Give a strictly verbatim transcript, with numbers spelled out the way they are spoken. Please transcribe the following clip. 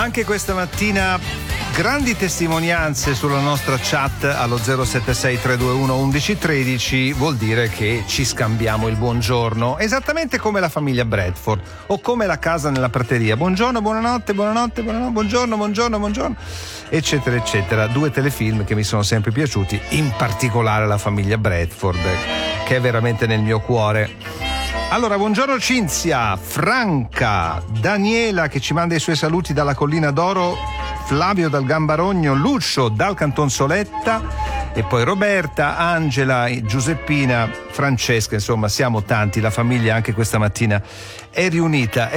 Anche questa mattina grandi testimonianze sulla nostra chat allo zero sette sei tre due uno uno uno uno tre, vuol dire che ci scambiamo il buongiorno, esattamente come la famiglia Bradford o come la casa nella prateria. Buongiorno, buonanotte, buonanotte, buonanotte, buongiorno, buongiorno, buongiorno, eccetera, eccetera. Due telefilm che mi sono sempre piaciuti, in particolare la famiglia Bradford, che è veramente nel mio cuore. Allora, buongiorno Cinzia, Franca, Daniela che ci manda i suoi saluti dalla Collina d'Oro, Flavio dal Gambarogno, Lucio dal Canton Soletta e poi Roberta, Angela, Giuseppina, Francesca, insomma siamo tanti, la famiglia anche questa mattina è riunita.